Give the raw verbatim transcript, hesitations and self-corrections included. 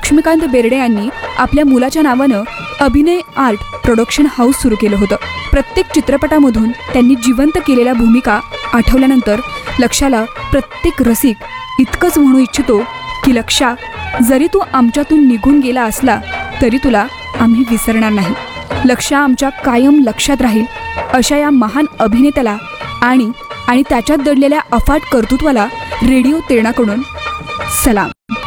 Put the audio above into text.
लक्ष्मीकांत बेर्डे यांनी आपल्या मुलाच्या नावानं अभिनय आर्ट प्रोडक्शन हाऊस सुरू केलं होतं. प्रत्येक चित्रपटामधून त्यांनी जिवंत केलेल्या भूमिका आठवल्यानंतर लक्षाला प्रत्येक रसिक इतकंच म्हणू इच्छितो की लक्षा, जरी तू आमच्यातून निघून गेला असला तरी तुला आम्ही विसरणार नाही. लक्षा आमच्या कायम लक्षात राहील अशा या महान अभिनेत्याला आणि आणि त्याच्यात दडलेल्या अफाट कर्तृत्वाला रेडिओ तेरणाकडून सलाम.